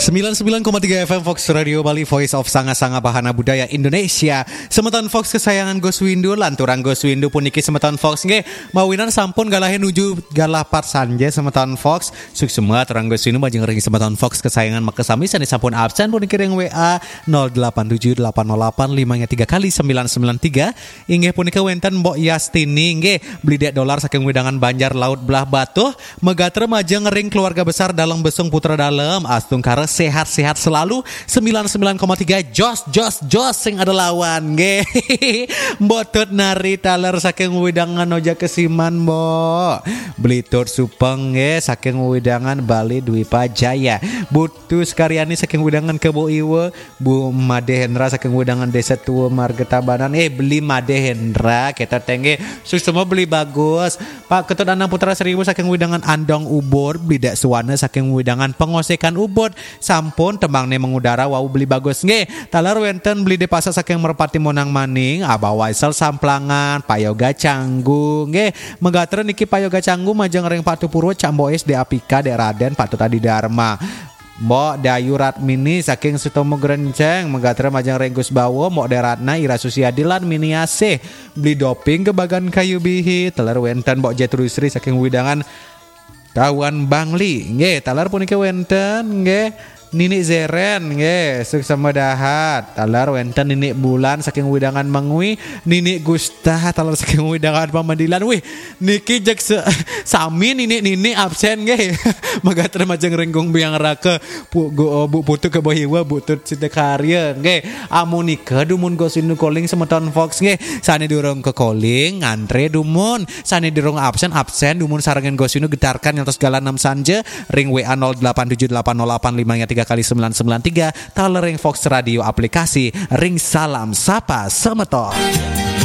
99,3 FM Fox Radio Bali, Voice of Sanga-Sanga Bahana Budaya Indonesia. Semeton Fox kesayangan Gus Windu, lanturang Gus Windu puniki semeton Fox nge mawinan sampun galahe nuju galapar sanje semeton Fox. Suk semua terang Gus Windu majeng ring semeton Fox kesayangan maka sami sani sampun absen puniki ring WA 08780853 kali 993. Inggih punika wenten Mbok Yastini nge beli $1 saking Widangan Banjar Laut Belah Batuh. Megatre majeng ring keluarga besar Dalang Besung Putra Dalem Astung Kare sehat-sehat selalu. 99,3 jos sing ada lawan nge. Mbok tut nari taler saking Widangan Oja Kesiman Mbok. Beli tut supeng nge saking Widangan Bali Dwi Pajaya. Butus Karyani saking Widangan Kebo Iwe. Bu Made Hendra saking Widangan Desa Tua Marga Tabanan. Beli Made Hendra kita tenge sus semua beli bagus. Pak Ketut Anang Putra Seribu saking Widangan Andong Ubur. Beli dak suwana saking Widangan Pengosekan Ubud. Sampun temangne mengudara wau beli bagus nge. Talar wenten beli di pasar saking Merpati Monang Maning. Abah Waisel Samplangan Payoga Canggu nge. Megatren niki Payoga Canggu majeng ring Patu Purwo Camboes de Apika de Raden Patut Adi Dharma. Mbok Dayu Ratmini saking Sutomo Grenceng Megatra majang Renggus Bawo. Mbok Deratna Ira Susiadilan Miniase beli doping ke Bagan Kayu Bihi. Telar wenten Mbok Jetrusri saking Widangan Kawan Bangli nge. Talar punike wenten nge Nini Zeren nge sukses medahat. Talar wenten Nini Bulan saking Widangan Mangui. Nini Gusta talar saking Widangan Pamadilan. Wih niki jek sami nini absen nge. Magatre majeng renggong biang raka bu putu ke bahiwa butut cita karya nge. Amunika dumun gosinu calling semeton Fox nge. Sane durung ke calling ngantre dumun. Sane durung absen dumun sarangan gosinu getarkan yang tos galan 6 sanje. Ring WA 08780853 kali 993. Taler ring Fox Radio aplikasi. Ring salam sapa semeton.